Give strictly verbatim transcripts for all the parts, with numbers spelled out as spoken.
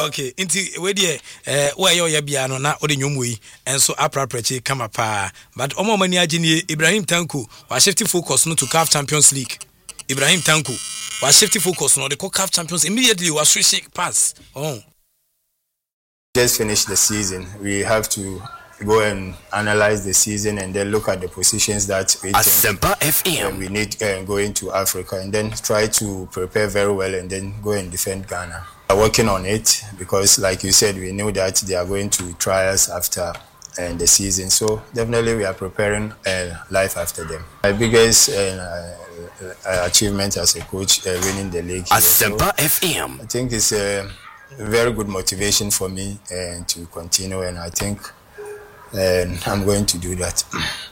Okay, inti we dey eh where you bia no na odi nwom yi enso apraprachi kama pa but omo mani agini Ibrahim Tanko wa shift focus no to C A F Champions League. Ibrahim Tanko was shift focus no the C A F Champions immediately was switching pass. Oh, just finished the season. We have to go and analyze the season and then look at the positions that we think F M. Uh, we need uh, going to Africa and then try to prepare very well and then go and defend Ghana. We're working on it because, like you said, we knew that they are going to trials after uh, the season. So definitely we are preparing uh, life after them. My biggest uh, uh, achievement as a coach, uh, winning the league. So F M. I think it's a very good motivation for me uh, to continue, and I think and I'm going to do that.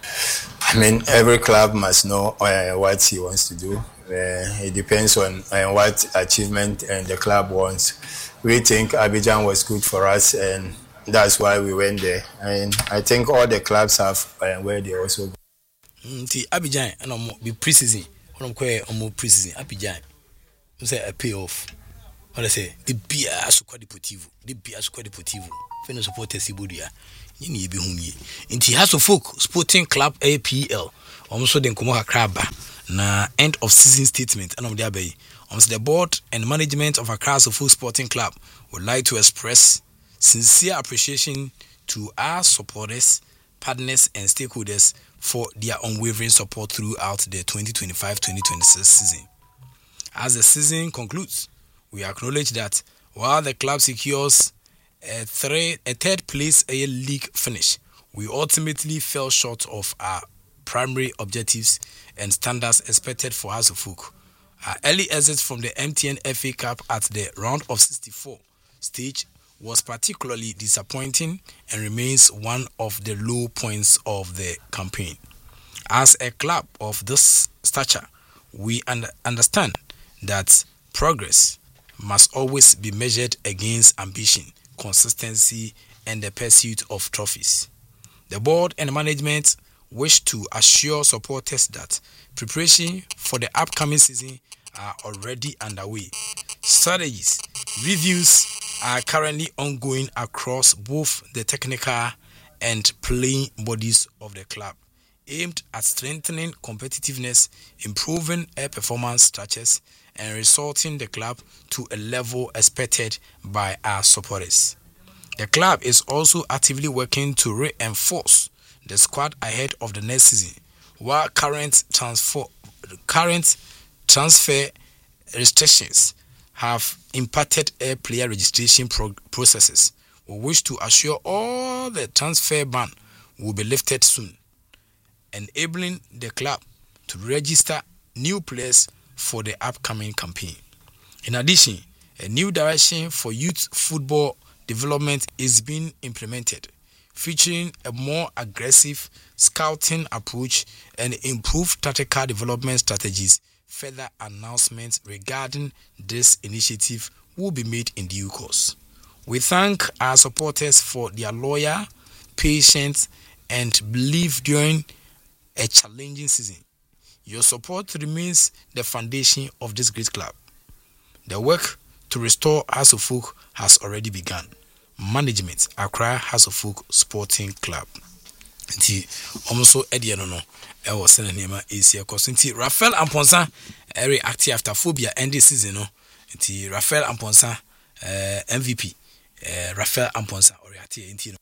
I mean, every club must know uh, what he wants to do. Uh, it depends on uh, what achievement and the club wants. We think Abidjan was good for us, and that's why we went there. And I think all the clubs have uh, where they also go. Mm, Abidjan, and I'm be pre-season. I'm quite almost pre-season. Abidjan, you say a payoff. What I say, the Bia Asuka Deportivo, the Bia Asuka Deportivo. Finish supporters Sibudia. Yini be hunye. Inti House of Folk Sporting Club A P L. Also den komo Accra na end of season statement. And of the bay. The board and management of Accra House of Folk Sporting Club would like to express sincere appreciation to our supporters, partners, and stakeholders for their unwavering support throughout the twenty twenty-five twenty twenty-six season. As the season concludes, we acknowledge that while the club secures a, three, a third place A league finish, we ultimately fell short of our primary objectives and standards expected for House of Folk. Our early exit from the M T N F A Cup at the round of sixty-four stage was particularly disappointing and remains one of the low points of the campaign. As a club of this stature, we un- understand that progress must always be measured against ambition, consistency, and the pursuit of trophies. The board and management wish to assure supporters that preparation for the upcoming season are already underway. Strategies, reviews are currently ongoing across both the technical and playing bodies of the club, aimed at strengthening competitiveness, improving air performance structures, and resorting the club to a level expected by our supporters. The club is also actively working to reinforce the squad ahead of the next season, while current transfer current transfer restrictions have impacted air player registration pro- processes. We wish to assure all the transfer ban will be lifted soon, enabling the club to register new players for the upcoming campaign. In addition, a new direction for youth football development is being implemented, featuring a more aggressive scouting approach and improved tactical development strategies. Further announcements regarding this initiative will be made in due course. We thank our supporters for their loyal, patience, and belief during a challenging season. Your support remains the foundation of this great club. The work to restore House of Folk has already begun. Management, Accra House of Folk Sporting Club. Nti almost Eddie no no e was sending him Asia cause nti Raphael Amponsa very active after phobia end this season no. Nti Raphael Amponsa uh, M V P uh, Raphael Amponsa oriate nti no.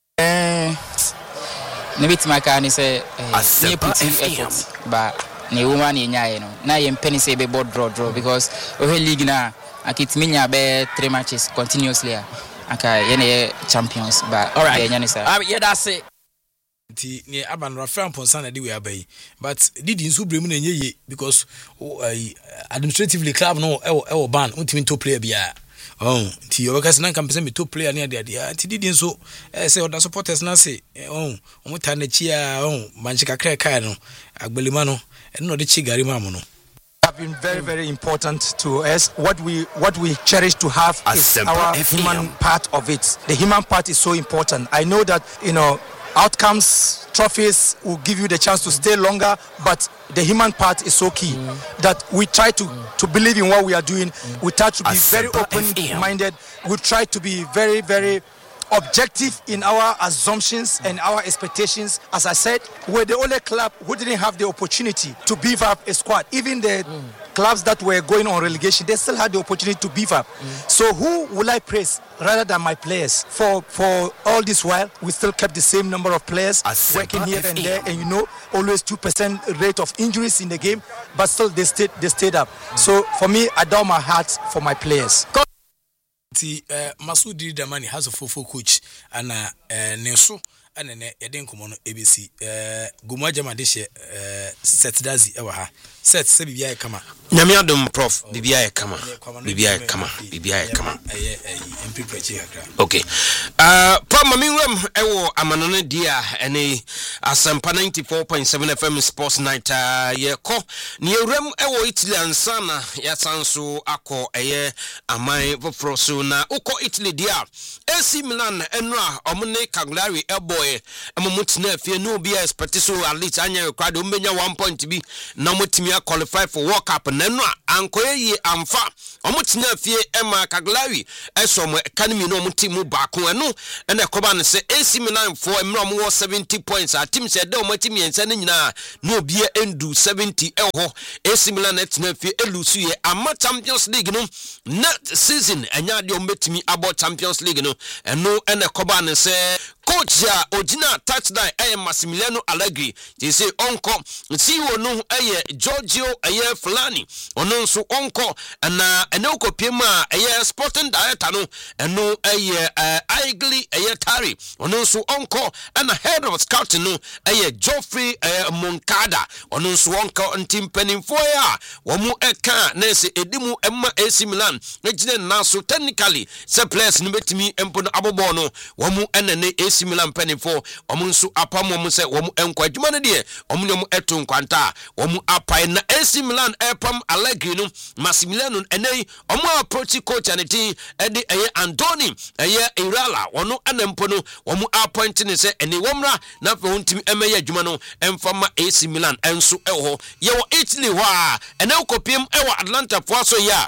Eh maybe my can say near put effort but ne woman nyaye no na ye mpeni say be board draw draw because we league na akitimi nya be three matches continuously aka ye na champions but all right yeah, yeah that's it. Nti ne aban Raphael Amponsa na dey we abai but did nso bremu na nyeye because uh, administratively club no e e ban ultimate top player bia oh nti you because na campus me top player na dey dey nti did nso eh say other supporters na say oh omuta na chia oh manchika kra kai no agbelima no e no dey chi gari mamu no have been very very important to us. What we what we cherish to have is our human part of it. The human part is so important. I know that, you know, outcomes, trophies will give you the chance to stay longer, but the human part is so key mm. that we try to, mm. to believe in what we are doing. Mm. We try to be very open-minded. We try to be very, very objective in our assumptions and our expectations. As I said, we're the only club who didn't have the opportunity to beef up a squad. Even the mm. clubs that were going on relegation, they still had the opportunity to beef up. Mm. So who will I praise rather than my players? For for all this while, we still kept the same number of players working here and there, and you know, always two percent rate of injuries in the game, but still they stayed they stayed up. Mm. So for me, I down my heart for my players. The uh, Masudi Damani has a full coach and uh, Neso and then Eden Komono A B C. Uh, Gumaja Madisha uh, set Dazi Ewaha. Set Sebia Kama. Nyamiadum Prof. Bibia Kama. Bibia Kama. Bibia Kama. Okay. Uh, Pama Mingram Ewo Amanone Dia and a Asampa ninety-four point seven F M Sports Night. Uh, ye ko Nierem Ewo Italy and Sana Yasansu Ako Aye Amai Vofrosu na Uko Italy Dia. A C Milan Enra Omune Cagliari Elboy Amamutne Fia no be as Partiso at least Anya Crado Menya one point to be Namutimia qualify for World Cup Nenra Ankoye Amfa Omutina Fie Emma Cagliari Esom Academy no Mutimu Baku eno and a Koban say A C Milan for Emra seventy points. Our team said no Matimi and sending na no beer endu seventy elho A C Milan at Nefi Elusie Ama Champions League no net season and yadio metimi about Champions League no and no and a Koban say Coach ya Ojina touchdown eh Massimiliano Allegri. They say onko see no eh Giorgio eh Fulani. Ono so onko na enoko piema eh sporting director no eno eh Igli eh Tari. Ono so onko and head of scouting no eh Geoffrey eh Moncada. Ono so onko ntim penimfo ya womu eka na se edimu emma A C Milan. Ejine na so technically se players no betimi empo no abobo no womu enene A C Milan penny for omunsu apam omu se omu enkwa adwuma ne de omu nyomu eto nkwanta omu apai na A C Milan epam Allegri no Massimiliano enei omu approach coach aneti ede eye Andoni eye Irala ono anempo no omu appoint ne se ene womra na fe hontimi emeye adwuma no emfama A C Milan enso eho ye wo Italy ho a ene okopiem ewo Atlanta fo so ya.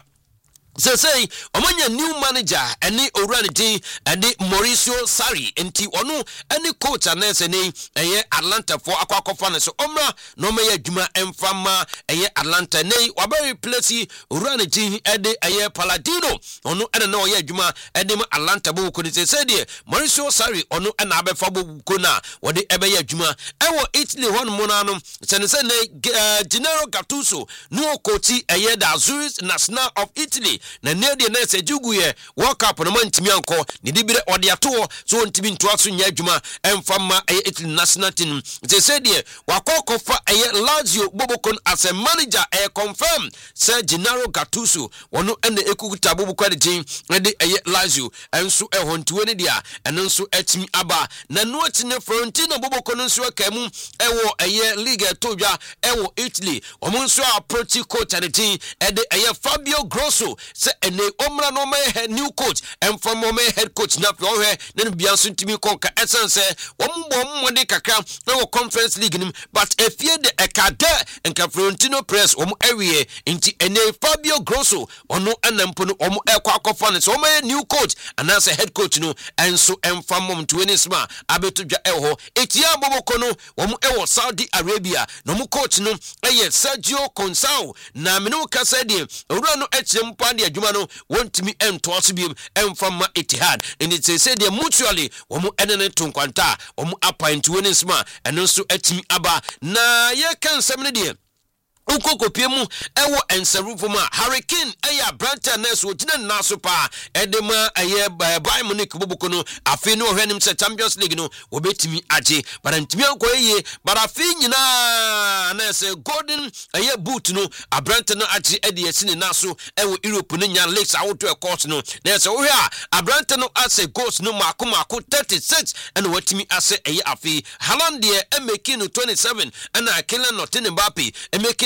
So say omanya new manager any Oranity and Mauricio Sarri enti onu any coach anese ni eye Atlanta for akwakofa so omra no meye dwuma emfama eye Atlanta nei wabari place Oranity ede eye Paladino onu ene na oye dwuma ede ma Atlanta bo ko ni say de Mauricio Sarri onu ena abefa bo ko na wode ebeye dwuma ewo Italy hon mona no se se ne Gennaro Gattuso no coach eye da Azzurri National of Italy na nede na se juguye World Cup no mantimi anko ne dibire ode ato so ntimi ntoa so nya adwuma emfama eye Italy national team they said there wakokofa eye Lazio Bobokon as a manager e confirm say Gennaro Gattuso wono ene ekukuta Bobokon de tin de eye Lazio enso e hontuwe ne dia eno nso atimi aba na no atine Florentino Bobokon nso akamu ewo eye league todwa ewo Italy omo nso approach coach de tin e de eye Fabio Grosso say ene omra no my new coach and from my head coach na for he na bia so ntimi konka essence ombo mmode kakra na conference league nim but efie de ekade enka Florentino press om awie nti ene Fabio Grosso ono anampo no om ekwa akofo ne so my new coach and as a head coach no enso emfamom twenty sma abetodwa eho etia boboko no om ewo Saudi Arabia no mu coach no eye Sergio Conceição na menu kasa de owura no echim pande adwuma no wontimi ento aso biem emfama Etihad and it say they mutually omu enene tunkwanta omu appoint woni sma eno so atimi aba na ye kan sem ne de ukoko piemu ewo enserufo ma Hurricane eya Branta Ness wojina naso pa edema eye Bayern Munich boboko no afi no hwenim se Champions League no obetimi age barantimi anko eye barafi nyina na se golden eye boot no abranta no age ede yesine naso ewo Europe no nya leagues awoto e court no na se wo hia abranta no ase goals no mako mako thirty-six and watimi ase eye afi Haaland de emeki no twenty-seven and Kylian Mbappe emeki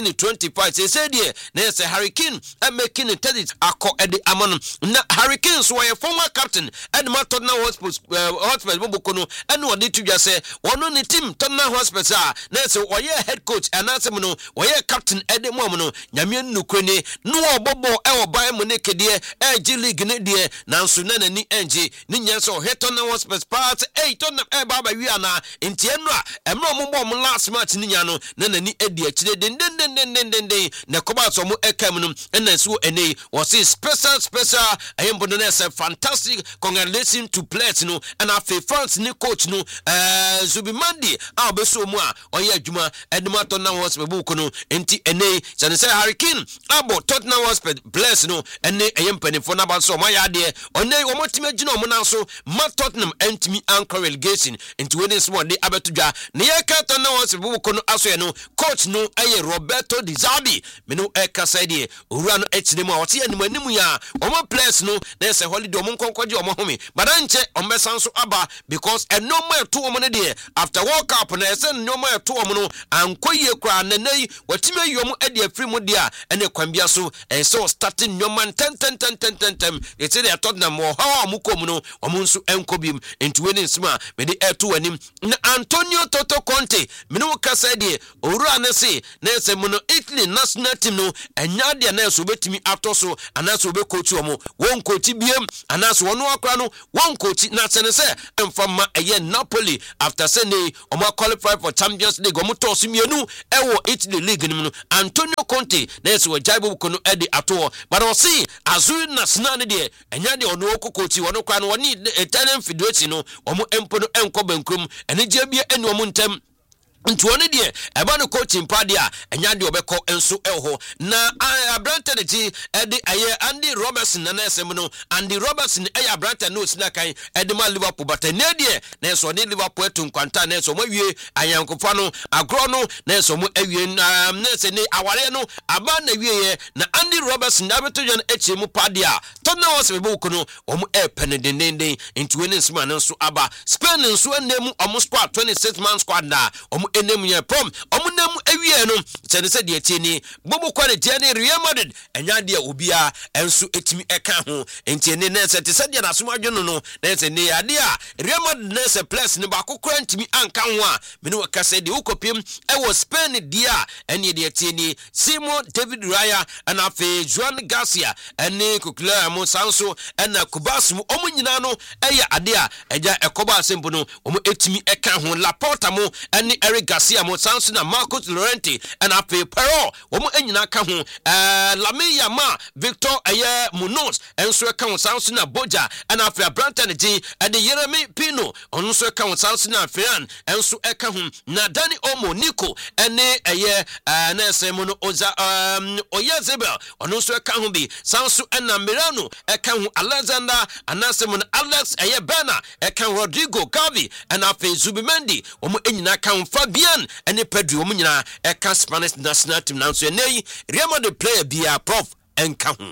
making it twenty-five. Say say there, na say Hurricane and making it thirty. Ako edi amano. Na Hurricane so a former captain and ma Tottenham Hotspur Hotspur bobukono and what did you just say? One on the team Tottenham Hotspur na say oye head coach and answer no oye captain edi mo no nyame nnukrene no obobo e oban mo ne kedie e G League ne die nanso na nani enje ni nyanso Tottenham Hotspur part eight Tottenham e baba wi ana ntie no a emro mo bom last match ni nya no na nani edi akire den den den den den den na koba so mo ekam no na so ene was special special ayembo no say fantastic congratulations to players no and afi France ni coach no eh Zubimandi a obeso mu a oye adwuma edema Tottenham Hotspur bu kono enti ene say say Hurricane abo Tottenham Hotspur bless no ene ayempanifo na ba so mo ya de one omotime gina omo na so ma Tottenham entimi anchor relegation enti we this one dey abetudwa ne ye ka Tottenham Hotspur bu kono aso ye no coach no aye Roberto Di Zerbi me no e ka say de owura no echine mu a wote anim anim ya omo players no na say holiday omo nkonkoje omo home badanche ombesan so aba because eno ma to omo ne de after World Cup na say no ma to omo no ankoye kra nanai watime yom ade afri mu de a ene kwambia so e so starting nyoman ten ten ten ten ten ten e say de Tottenham mo ha omo kom no omo nso enkobim enti we nsima me de eto anim na Antonio Toto Conte me no ka say de owura na say na say mu no Italy national team no enya de na so betimi ato so ana so be coach omo won coach biem ana so wono akra no won coach na say say emfama eye Napoli after say ne omo qualify for Champions League omo to so mienu ewo Italy league no Antonio Conte na say wajaibu kono e de ato but o see Azul national ne de enya de ono coach wono kwa no woni Italian Federation no omo empo no enko bankrum ene je bia enu omo ntem nti one de eba no coaching padi a enya de obekọ enso eho na abrante de ji ede aye Andy Robertson na nesem no Andy Robertson aye abrante no sina kan ede ma Liverpool but ne de na so ne Liverpool etu nkwanta na so mawie ayankofa no agro no na so mo awie na se ne aware no aba na wie na Andy Robertson na beto jan echi mu padi a to na wo se be no omo e penedenden nti we ne nsima no so aba Spain nso enemu omo squad twenty-six man squad na omo enem ye prom omunam awie no sene se de tieni bobo kware tieni Real Madrid enya de obia enso etimi eka ho entieni na se te se de naso adwono no na se ne ade a Real Madrid na se plus ne ba kokora ntimi anka ho a me ne waka se de ukopim e wo Spain dia ene de tieni Simon David Raya ana fe Juan Garcia ene Kukla mo sanso ena Kubas mu omunyina no eye ade a eja ekoba asempo no omu etimi eka ho Laporta mo ene Eric Garcia mo sanso na Marcos Llorente and ape pero womo anyina ka ho eh Lamine ma Victor aye Munoz enso ka ho sanso na Boja and ape Abranta ne ji ade Yeremi Pino onso ka ho sanso na Ferran enso eka ho na Dani Olmo Nico ene aye na semo no Oza um Oyazebel onso ka ho bi sanso na Mirano eka ho Alexander anasemo na Alex aye Bana eka Rodrigo Gavi and ape Zubimendi womo anyina ka ho Fabian ene Pedro womo nyina eka Spanish national team now so nei Real Madrid player bia prof enka ho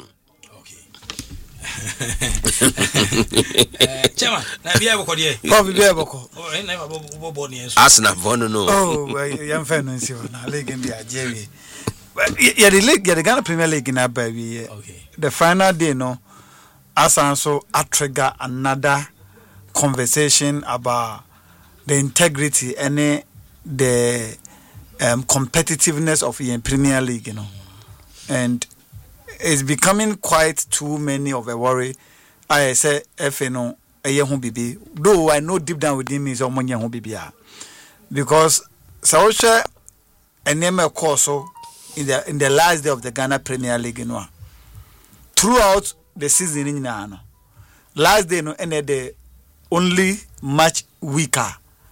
eh chama na bia boko de prof bia boko oh na ba bo bo ni enso Arsenal vono no oh yam fan no nsi na league bia jewe yeah the league yeah the Ghana Premier League na ba wi okay the final day no asanso a trigger another conversation about the integrity and the um, competitiveness of the Premier League, you know, and it's becoming quite too many of a worry. I say, F N O, a young baby, though I know deep down within me is someone young baby, because Saocha and name course in the in the last day of the Ghana Premier League, you know, throughout the season in Ghana, last day, no, and the only much weaker.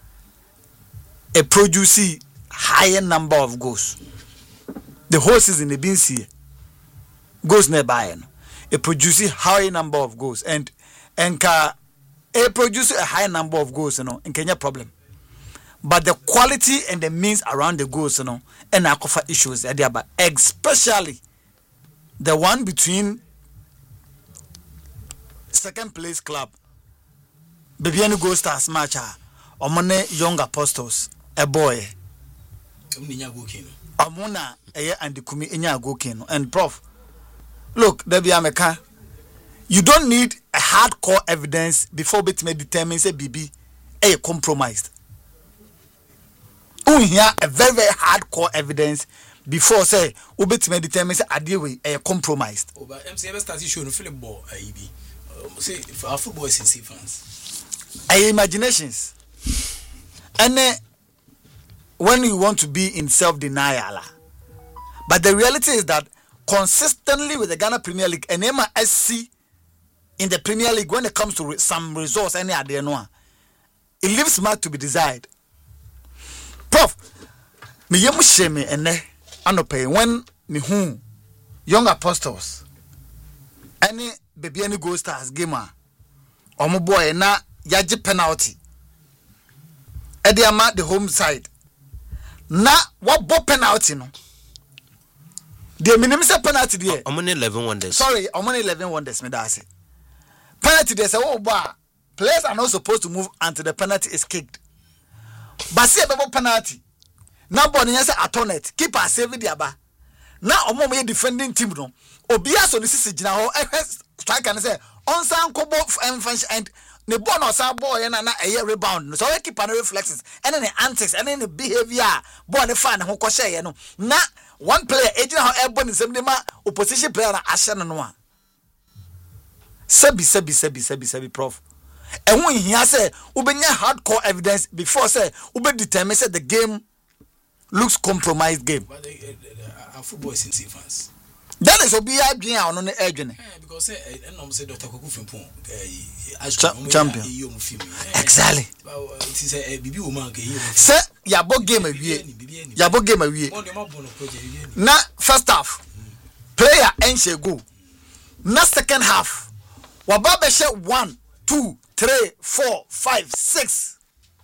A produce higher number of goals. The whole season they been see goals nearby. A produce higher number of goals and and ka a produce a high number of goals, you know, in Kenya problem. But the quality and the means around the goals, you know, and akofa issues are there, but especially the one between second place club, Bebiani Gold Stars match, or Young Apostles. A boy. Amuna eye and the kumi enya go ken and prof. Look, there be ameka. You don't need a hardcore evidence before bit may determine say B B a compromised. We hear a very very hardcore evidence before say ubit may determine say adiwe a compromised. Oh, but M C ever started showing Philip ball A B. Say for our football is in C fans. A imaginations. And uh, when you want to be in self-denial, but the reality is that consistently with the Ghana Premier League and Emma S C in the Premier League, when it comes to re- some results, any other no, it leaves much to be desired. Prof, me yemu shame ene anope when me who young apostles any baby any goal stars gamer omo boy na yaji penalty ediama the home side na what bo penalty no the minimum say penalty there I'm on eleven wonders sorry I'm on eleven wonders me that say penalty there say oh boy players are not supposed to move until the penalty is kicked but see a penalty na ball no say attorney keeper save the aba na omo mo defending team no obia so no sisi gina ho striker say on san kobo and the ball no sa ball na na a rebound so we keeper no reflexes and then the antics and then the behavior ball the fan ho ko share no na one player agent how airborne in some ma opposition player na ahye no no a sabi sabi sabi sabi sabi prof and when he say ubenya hardcore evidence before say ube determine say the game looks compromised game. But the, the, the, our football is in C fans. That is obia dream on the edge. Because I know say Doctor Koku Fimpon champion. Exactly. It is a bibi woman ke. Say ya bo game awie. Ya bo game awie. Na first half player enche go. Na second half wababa she one, two, three, four, five, six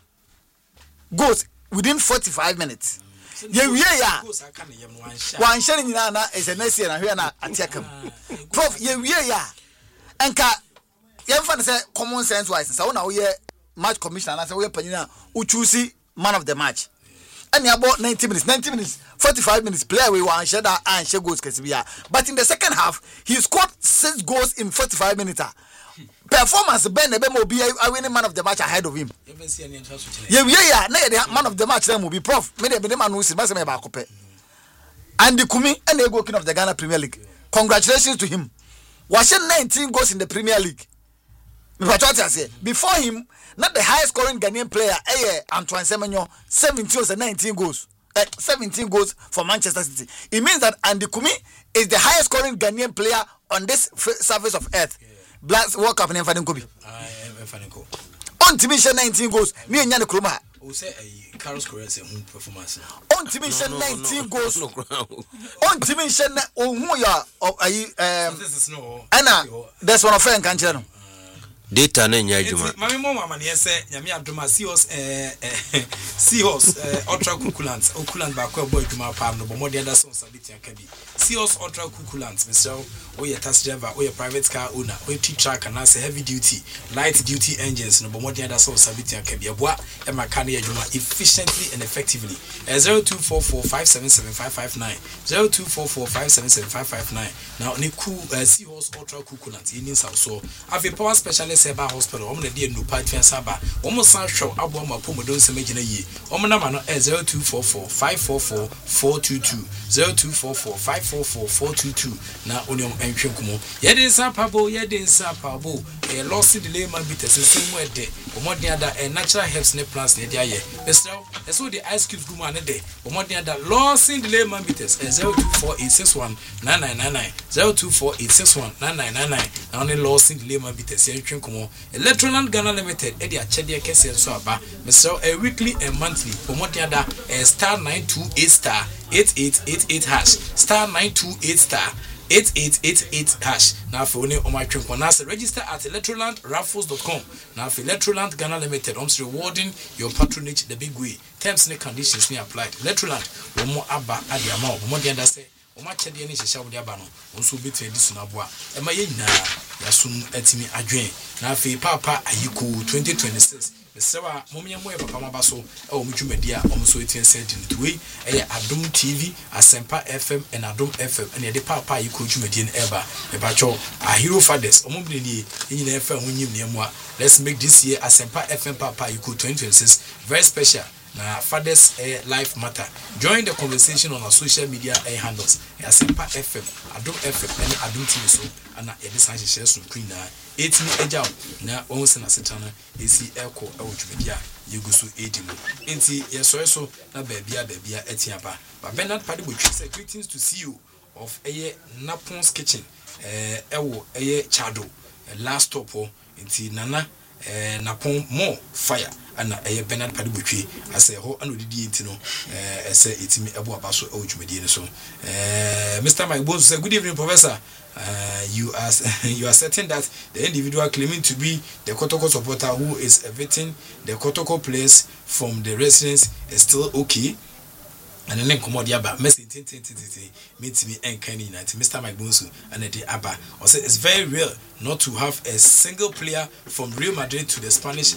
goals within forty-five minutes. Ye wie ya wan share nyina na is na see na hwe na attack prof ye wie ya enka ye mfa say common sense wise say na wo ye match commissioner na say wo ye panyina wo choose man of the match and about ninety minutes ninety minutes forty-five minutes player we wan share that and share goals kesibia but in the second half he scored six goals in forty-five minutes. Performance Ben Ebe mo be a winning man of the match ahead of him. Yeah, yeah, yeah. Na man of the match then will be prof. Me the man who is must me ba kope. And the Kumi and the king of the Ghana Premier League. Congratulations to him. Was nineteen goals in the Premier League. Before him, not the highest scoring Ghanaian player, eh, Antoine Semenyo, seventeen or nineteen goals. Uh, seventeen goals for Manchester City. It means that Andy Kumi is the highest scoring Ghanaian player on this surface of earth. Black World Cup in Fadenkobi. I am Fadenko. On Timisha nineteen goals, me and Yana Kruma. Who say a Carlos Correa performance? On Timisha nineteen goals. On Timisha, oh, who ya, um, this is no. Anna, that's one of them, can't you? Data na nya adwuma. Mami mo mama ne say nyame adoma Seahawks eh eh Seahawks eh Ultra Kukulants Okulant ba kwa boy adwuma pa no bo modern Anderson sabiti akabi Seahawks Ultra Kukulants Mister Oye taxi driver oye private car owner oye tea truck and say heavy duty light duty engines no bo modern Anderson sabiti akabi aboa e maka na adwuma efficiently and effectively zero two four four five seven seven five five nine zero two four four five seven seven five five nine now ne cool Seahawks Ultra Kukulants in South so have a power specialist Seba Hospital, Omo de no Patfian Saba, Omo San Show, Abo Mapomo don't say making a year. Omo Namano zero two four four five four four four two two zero two four four five four four four two two. Now Onion and Chunkumo. Yedin Sapabo, Yedin Sapabo, a lossy delay man beat us the same way day. Omo the other a natural health snake plants near the air. Mister, that's what the ice cubes go on a day. Omo the other lossy delay man beat us zero two four eight six one nine nine nine nine zero two four eight six one nine nine nine nine. Now only lossy delay man beat us Electroland Ghana Limited, Eddie Achedia Kessian Swaba, Mister A weekly and monthly, Pomotiada, a star nine two eight star eight eight eight eight hash, star nine two eight star eight eight eight eight hash. Now for only on my Trinconas, register at electroland raffles dot com. Now for Electroland Ghana Limited, I'm rewarding your patronage the big way. Terms and conditions may applied. Electroland, one more abba at the amount, Pomodianda say. Omache de ni hyehyɛ wo de aba no onso betu edi so na boa ema ye nyina yasum atimi adwen na afei papa ayiko twenty twenty-six Sewa Momia Moya Pamabaso, or Mujumedia, almost waiting sent in the way, a Adum T V, a Sempa F M, and Adum F M, and a papa you could Jumedian Eba, a bacho, a hero fathers, or Mumini, in F M, when you near moi. Let's make this year a Sempa F M Papa you could twenty twenty-six very special. Now, fathers uh, life matter. Join the conversation on our social media uh, handles. A Sempa F M, Adum F M, and Adum T V so, and a design shares from Queen. Eight me a job now, almost in a satana, is the echo of Jumedia, you go so eighty more. Ain't he, yes, so, na baby, baby, etiapa. But Bernard Paddy would say greetings to see you of a Napon's kitchen, eh, ewo, a chado, last stop, inti Nana, eh, Napon more fire. And a Bernard Paddy would I say, oh, and we did know, eh, say it's me, a basso, oh, Jumedia. So, eh, Mister Mike Bones said, good evening, Professor. Uh, you are you are certain that the individual claiming to be the Kotoko supporter who is evicting the Kotoko players from the residence is still okay. And then come out the Abba, message meets me and Kenny, Mister Mike Bonsu, and the Abba. Also, it's very rare not to have a single player from Real Madrid to the Spanish